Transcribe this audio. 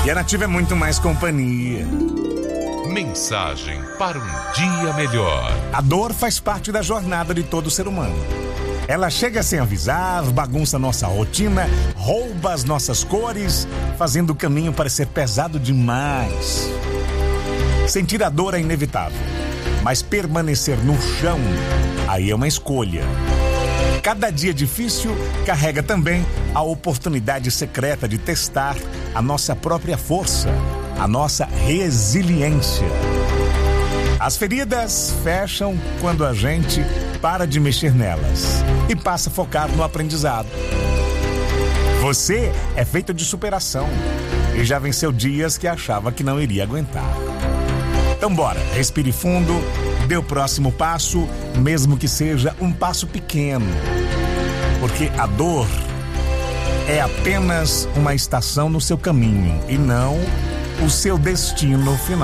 E a Nativa é muito mais companhia. Mensagem para um dia melhor. A dor faz parte da jornada de todo ser humano. Ela chega sem avisar, bagunça nossa rotina, rouba as nossas cores, fazendo o caminho parecer pesado demais. Sentir a dor é inevitável, mas permanecer no chão, aí é uma escolha. Cada dia difícil carrega também a oportunidade secreta de testar a nossa própria força, a nossa resiliência. As feridas fecham quando a gente para de mexer nelas e passa a focar no aprendizado. Você é feito de superação e já venceu dias que achava que não iria aguentar. Então bora, respire fundo, dê o próximo passo, mesmo que seja um passo pequeno. Porque a dor é apenas uma estação no seu caminho e não o seu destino final.